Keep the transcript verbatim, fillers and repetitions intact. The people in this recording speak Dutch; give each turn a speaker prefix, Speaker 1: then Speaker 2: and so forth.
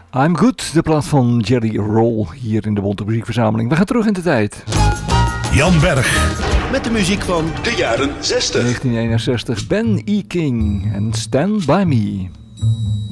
Speaker 1: I'm Good, de plaats van Jerry Roll hier in de Bonte Muziekverzameling. We gaan terug in de tijd.
Speaker 2: Jan Berg.
Speaker 3: Met de muziek van de jaren zestig.
Speaker 1: negentien eenenzestig, Ben E. King en Stand By Me.